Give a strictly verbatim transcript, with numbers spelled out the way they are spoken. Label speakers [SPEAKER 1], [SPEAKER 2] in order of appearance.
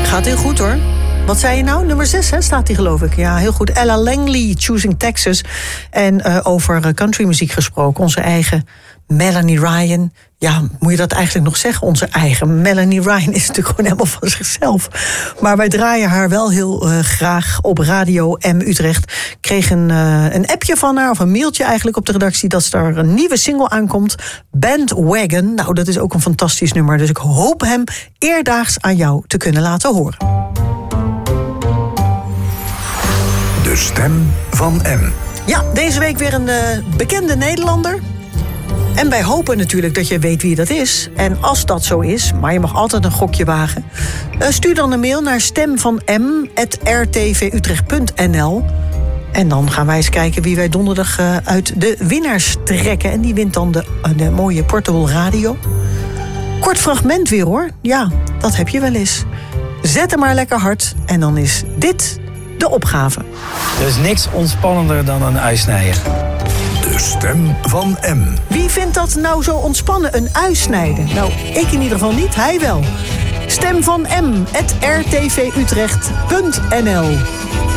[SPEAKER 1] Gaat heel goed hoor. Wat zei je nou? Nummer zes, hè, staat die geloof ik. Ja, heel goed. Ella Langley, Choosing Texas. En uh, over countrymuziek gesproken. Onze eigen Melanie Ryan. Ja, moet je dat eigenlijk nog zeggen? Onze eigen Melanie Ryan is natuurlijk gewoon helemaal van zichzelf. Maar wij draaien haar wel heel uh, graag op Radio M Utrecht. Ik kreeg een, uh, een appje van haar, of een mailtje eigenlijk op de redactie, dat er een nieuwe single aankomt. Bandwagon. Nou, dat is ook een fantastisch nummer. Dus ik hoop hem eerdaags aan jou te kunnen laten horen.
[SPEAKER 2] De stem van M.
[SPEAKER 1] Ja, deze week weer een uh, bekende Nederlander. En wij hopen natuurlijk dat je weet wie dat is. En als dat zo is, maar je mag altijd een gokje wagen, Uh, stuur dan een mail naar stemvanm apenstaartje r t v utrecht punt n l. En dan gaan wij eens kijken wie wij donderdag uh, uit de winnaars trekken. En die wint dan de, uh, de mooie Portable Radio. Kort fragment weer hoor. Ja, dat heb je wel eens. Zet hem maar lekker hard. En dan is dit de opgave.
[SPEAKER 3] Er is niks ontspannender dan een ui snijden.
[SPEAKER 2] De stem van M.
[SPEAKER 1] Wie vindt dat nou zo ontspannen, een ui snijden? Nou, ik in ieder geval niet, hij wel. Stem van M, at r t v utrecht punt n l.